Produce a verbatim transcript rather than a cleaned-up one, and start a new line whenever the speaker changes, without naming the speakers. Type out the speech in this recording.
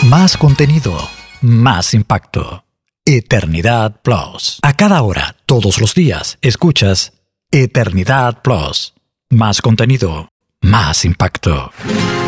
Más contenido, más impacto. Eternidad Plus. A cada hora, todos los días, escuchas Eternidad Plus. Más contenido, más impacto.